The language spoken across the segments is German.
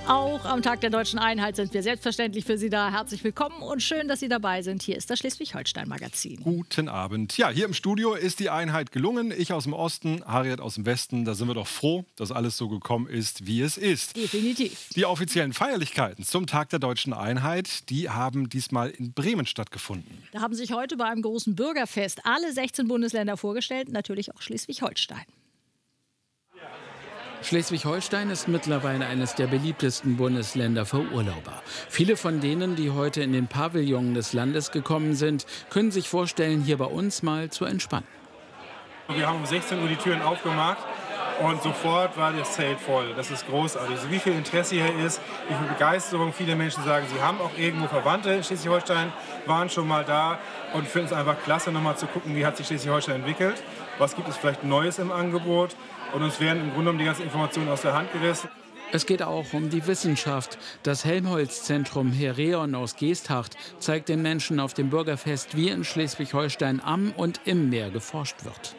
Auch am Tag der Deutschen Einheit sind wir selbstverständlich für Sie da. Herzlich willkommen und schön, dass Sie dabei sind. Hier ist das Schleswig-Holstein-Magazin. Guten Abend. Ja, hier im Studio ist die Einheit gelungen. Ich aus dem Osten, Harriet aus dem Westen. Da sind wir doch froh, dass alles so gekommen ist, wie es ist. Definitiv. Die offiziellen Feierlichkeiten zum Tag der Deutschen Einheit, die haben diesmal in Bremen stattgefunden. Da haben sich heute bei einem großen Bürgerfest alle 16 Bundesländer vorgestellt, natürlich auch Schleswig-Holstein. Schleswig-Holstein ist mittlerweile eines der beliebtesten Bundesländer für Urlauber. Viele von denen, die heute in den Pavillon des Landes gekommen sind, können sich vorstellen, hier bei uns mal zu entspannen. Wir haben um 16 Uhr die Türen aufgemacht und sofort war das Zelt voll. Das ist großartig. Also wie viel Interesse hier ist, wie viel Begeisterung. Viele Menschen sagen, sie haben auch irgendwo Verwandte in Schleswig-Holstein, waren schon mal da und finden es einfach klasse, nochmal zu gucken, wie hat sich Schleswig-Holstein entwickelt. Was gibt es vielleicht Neues im Angebot? Und uns werden im Grunde genommen die ganzen Informationen aus der Hand gerissen. Es geht auch um die Wissenschaft. Das Helmholtz-Zentrum Hereon aus Geesthacht zeigt den Menschen auf dem Bürgerfest, wie in Schleswig-Holstein am und im Meer geforscht wird.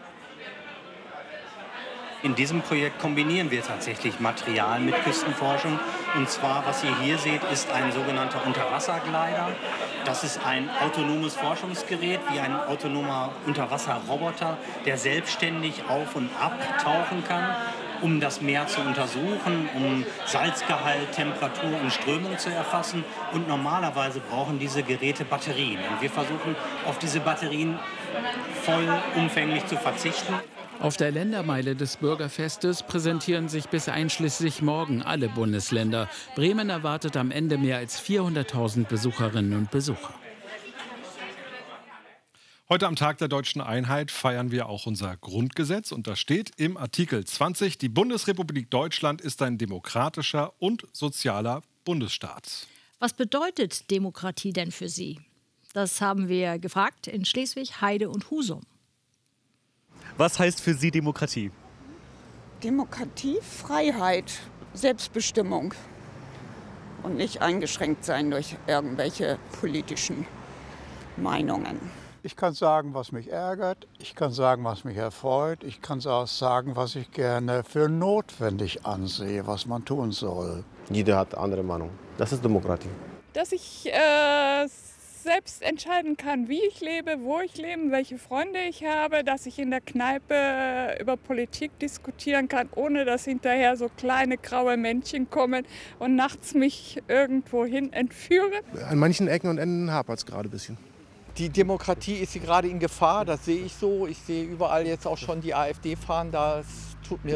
In diesem Projekt kombinieren wir tatsächlich Material mit Küstenforschung. Und zwar, was ihr hier seht, ist ein sogenannter Unterwasserglider. Das ist ein autonomes Forschungsgerät, wie ein autonomer Unterwasserroboter, der selbstständig auf- und abtauchen kann, um das Meer zu untersuchen, um Salzgehalt, Temperatur und Strömung zu erfassen. Und normalerweise brauchen diese Geräte Batterien. Und wir versuchen, auf diese Batterien vollumfänglich zu verzichten. Auf der Ländermeile des Bürgerfestes präsentieren sich bis einschließlich morgen alle Bundesländer. Bremen erwartet am Ende mehr als 400.000 Besucherinnen und Besucher. Heute am Tag der Deutschen Einheit feiern wir auch unser Grundgesetz. Und da steht im Artikel 20, die Bundesrepublik Deutschland ist ein demokratischer und sozialer Bundesstaat. Was bedeutet Demokratie denn für Sie? Das haben wir gefragt in Schleswig, Heide und Husum. Was heißt für Sie Demokratie? Demokratie, Freiheit, Selbstbestimmung und nicht eingeschränkt sein durch irgendwelche politischen Meinungen. Ich kann sagen, was mich ärgert, ich kann sagen, was mich erfreut, ich kann auch sagen, was ich gerne für notwendig ansehe, was man tun soll. Jeder hat eine andere Meinung. Das ist Demokratie. Dass ich selbst entscheiden kann, wie ich lebe, wo ich lebe, welche Freunde ich habe, dass ich in der Kneipe über Politik diskutieren kann, ohne dass hinterher so kleine graue Männchen kommen und nachts mich irgendwohin entführen. An manchen Ecken und Enden hapert es gerade ein bisschen. Die Demokratie ist hier gerade in Gefahr, das sehe ich so. Ich sehe überall jetzt auch schon die AfD fahren, das tut mir